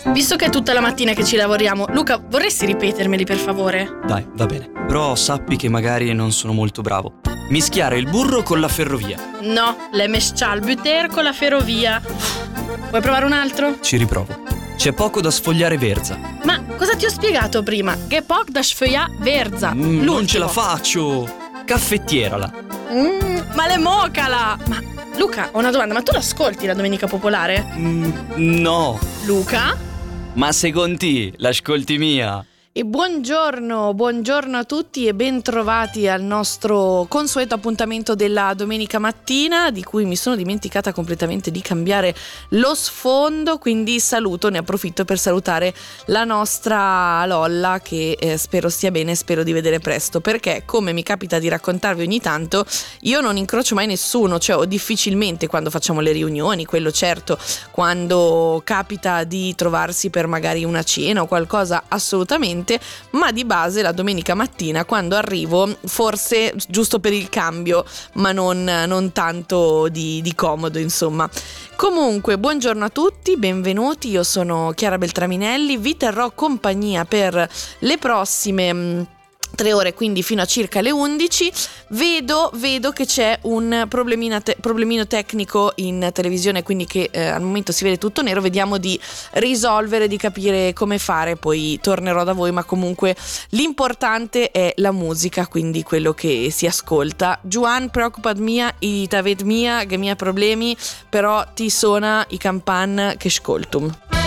Visto che è tutta la mattina che ci lavoriamo, Luca, vorresti ripetermeli per favore? Dai, va bene. Però sappi che magari non sono molto bravo. Mischiare il burro con la ferrovia. No, le mescial buter con la ferrovia. Vuoi provare un altro? Ci riprovo. C'è poco da sfogliare verza. Ma cosa ti ho spiegato prima? Che poc da sfogliare verza. Non ce la faccio. Caffettierala. Ma le mocala. Ma Luca, ho una domanda, ma tu l'ascolti la Domenica Popolare? No. Luca? Ma secondo te l'ascolti mia? E buongiorno a tutti e bentrovati al nostro consueto appuntamento della domenica mattina, di cui mi sono dimenticata completamente di cambiare lo sfondo, quindi ne approfitto per salutare la nostra Lolla che spero stia bene, spero di vedere presto, perché come mi capita di raccontarvi ogni tanto, io non incrocio mai nessuno, cioè o difficilmente quando facciamo le riunioni, quello certo, quando capita di trovarsi per magari una cena o qualcosa assolutamente, ma di base la domenica mattina quando arrivo, forse giusto per il cambio, ma non tanto di comodo, insomma. Comunque, buongiorno a tutti, benvenuti, io sono Chiara Beltraminelli, vi terrò compagnia per le prossime 3 ore, quindi fino a circa le 11. Vedo che c'è un problemino tecnico in televisione, quindi che al momento si vede tutto nero. Vediamo di risolvere, di capire come fare, poi tornerò da voi, ma comunque l'importante è la musica, quindi quello che si ascolta. Juan, preoccupat mia, i tavet mia, che mia problemi, però ti suona i campan che ascoltum.